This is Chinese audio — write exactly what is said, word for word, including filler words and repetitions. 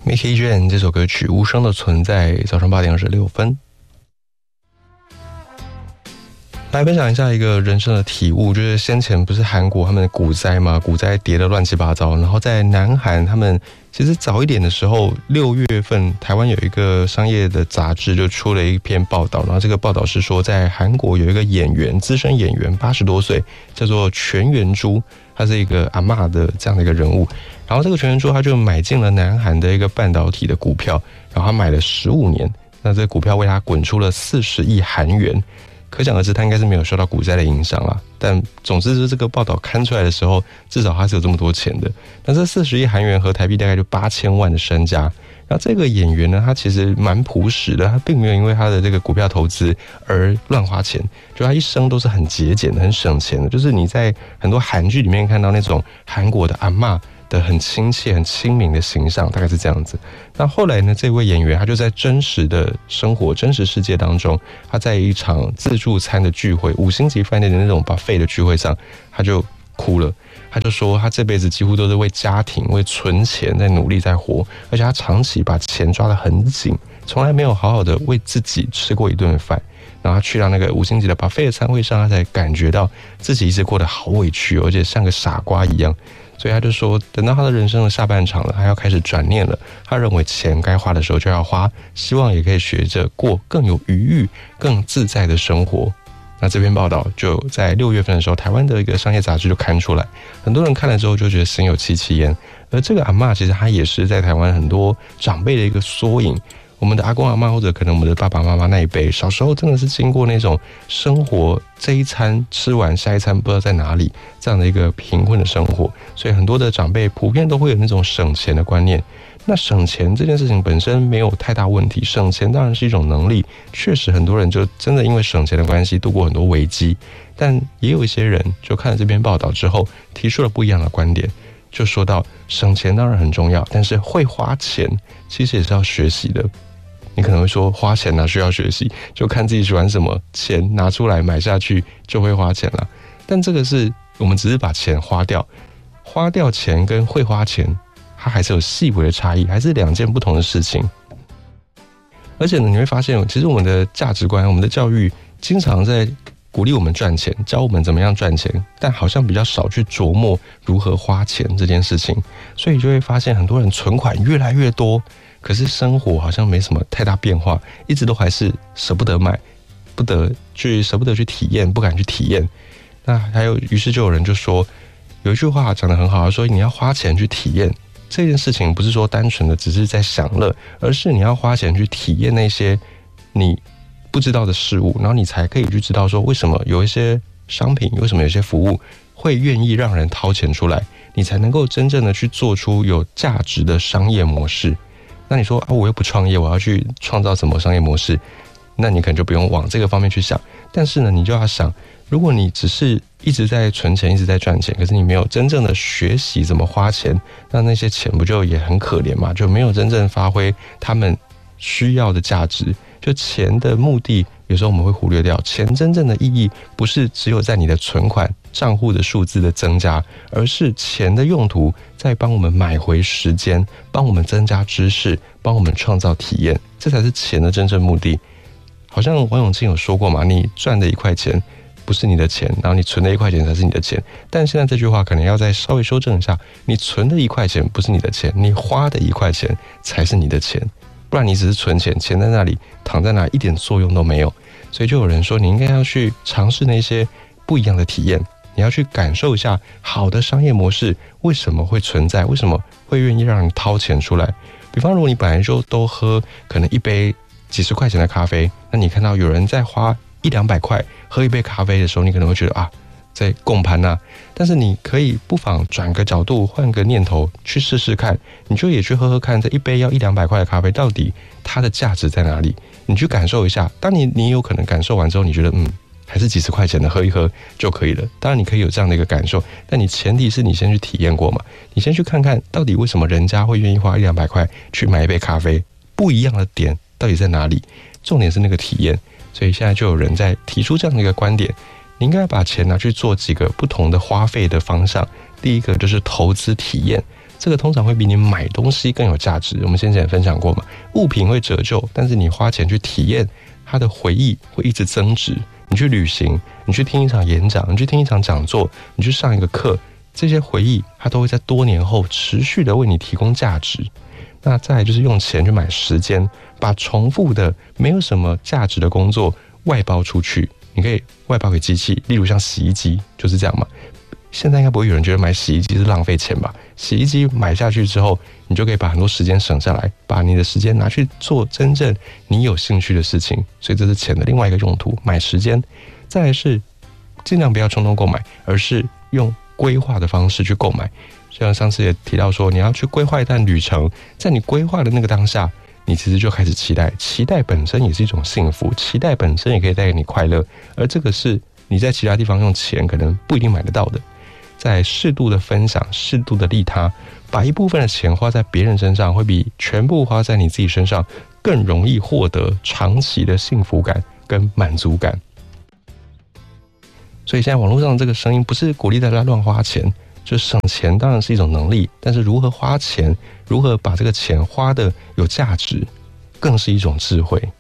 Mickey Jane 这首歌曲《无声的存在》，早上八点二十六分。来分享一下一个人生的体悟，就是先前不是韩国他们的股灾嘛，股灾跌得乱七八糟，然后在南韩他们其实早一点的时候，六月份台湾有一个商业的杂志就出了一篇报道，然后这个报道是说在韩国有一个演员，资深演员，八十多岁，叫做全元珠，他是一个阿嬷的这样的一个人物，然后这个全元珠他就买进了南韩的一个半导体的股票，然后他买了十五年，那这个股票为他滚出了四十亿韩元。可想而知，他应该是没有受到股灾的影响啦。但总之，是这个报道刊出来的时候，至少他是有这么多钱的。那这四十亿韩元合台币大概就八千万的身家。然后这个演员呢，他其实蛮朴实的，他并没有因为他的这个股票投资而乱花钱，就他一生都是很节俭的、很省钱的。就是你在很多韩剧里面看到那种韩国的阿嬷的很亲切、很亲民的形象，大概是这样子。那后来呢，这位演员他就在真实的生活、真实世界当中，他在一场自助餐的聚会、五星级饭店的那种 buffet 的聚会上，他就哭了。他就说，他这辈子几乎都是为家庭、为存钱在努力在活，而且他长期把钱抓得很紧，从来没有好好的为自己吃过一顿饭。然后他去到那个五星级的 buffet 的餐会上，他才感觉到自己一直过得好委屈，而且像个傻瓜一样。所以他就说，等到他的人生的下半场了，他要开始转念了。他认为钱该花的时候就要花，希望也可以学着过更有余裕、更自在的生活。那这篇报道就在六月份的时候，台湾的一个商业杂志就刊出来，很多人看了之后就觉得心有戚戚焉。而这个阿嬷其实她也是在台湾很多长辈的一个缩影。我们的阿公阿嬷或者可能我们的爸爸妈妈那一辈，小时候真的是经过那种生活这一餐吃完下一餐不知道在哪里这样的一个贫困的生活，所以很多的长辈普遍都会有那种省钱的观念。那省钱这件事情本身没有太大问题，省钱当然是一种能力，确实很多人就真的因为省钱的关系度过很多危机，但也有一些人就看了这篇报道之后提出了不一样的观点，就说到省钱当然很重要，但是会花钱其实也是要学习的。你可能会说，花钱哪需要学习，就看自己喜欢什么，钱拿出来买下去就会花钱了。但这个是我们只是把钱花掉，花掉钱跟会花钱它还是有细微的差异，还是两件不同的事情。而且呢，你会发现其实我们的价值观，我们的教育经常在鼓励我们赚钱，教我们怎么样赚钱，但好像比较少去琢磨如何花钱这件事情。所以就会发现很多人存款越来越多，可是生活好像没什么太大变化，一直都还是舍不得买，不得去舍不得去体验，不敢去体验。那还有，于是就有人就说，有一句话讲得很好，说你要花钱去体验这件事情，不是说单纯的只是在享乐，而是你要花钱去体验那些你不知道的事物，然后你才可以去知道说为什么有一些商品，为什么有一些服务会愿意让人掏钱出来，你才能够真正的去做出有价值的商业模式。那你说啊，我又不创业，我要去创造什么商业模式？那你可能就不用往这个方面去想。但是呢，你就要想，如果你只是一直在存钱，一直在赚钱，可是你没有真正的学习怎么花钱，那那些钱不就也很可怜嘛？就没有真正发挥他们需要的价值。就钱的目的，有时候我们会忽略掉，钱真正的意义不是只有在你的存款账户的数字的增加，而是钱的用途在帮我们买回时间，帮我们增加知识，帮我们创造体验，这才是钱的真正目的。好像王永庆有说过嘛，你赚的一块钱不是你的钱，然后你存的一块钱才是你的钱。但现在这句话可能要再稍微修正一下，你存的一块钱不是你的钱，你花的一块钱才是你的钱。不然你只是存钱，钱在那里躺在那里一点作用都没有。所以就有人说，你应该要去尝试那些不一样的体验，你要去感受一下好的商业模式为什么会存在，为什么会愿意让人掏钱出来。比方如果你本来就都喝可能一杯几十块钱的咖啡，那你看到有人在花一两百块喝一杯咖啡的时候，你可能会觉得啊，在共盘啊。但是你可以不妨转个角度，换个念头去试试看，你就也去喝喝看，这一杯要一两百块的咖啡到底它的价值在哪里？你去感受一下。当你你有可能感受完之后，你觉得嗯，还是几十块钱的喝一喝就可以了。当然你可以有这样的一个感受，但你前提是你先去体验过嘛，你先去看看到底为什么人家会愿意花一两百块去买一杯咖啡，不一样的点到底在哪里？重点是那个体验。所以现在就有人在提出这样的一个观点，你应该把钱拿去做几个不同的花费的方向。第一个就是投资体验， 这个通常会比你买东西更有价值。我们先前也分享过嘛，物品会折旧，但是你花钱去体验，它的回忆会一直增值。你去旅行，你去听一场演讲，你去听一场讲座，你去上一个课，这些回忆它都会在多年后持续的为你提供价值。那再来就是用钱去买时间，把重复的没有什么价值的工作外包出去。你可以外包给机器，例如像洗衣机就是这样嘛。现在应该不会有人觉得买洗衣机是浪费钱吧？洗衣机买下去之后，你就可以把很多时间省下来，把你的时间拿去做真正你有兴趣的事情。所以这是钱的另外一个用途，买时间。再来是尽量不要冲动购买，而是用规划的方式去购买。像上次也提到说，你要去规划一段旅程，在你规划的那个当下，你其实就开始期待，期待本身也是一种幸福，期待本身也可以带给你快乐，而这个是你在其他地方用钱可能不一定买得到的。在适度的分享，适度的利他，把一部分的钱花在别人身上，会比全部花在你自己身上更容易获得长期的幸福感跟满足感。所以现在网络上这个声音不是鼓励大家乱花钱，就是省钱当然是一种能力，但是如何花钱，如何把这个钱花的有价值，更是一种智慧。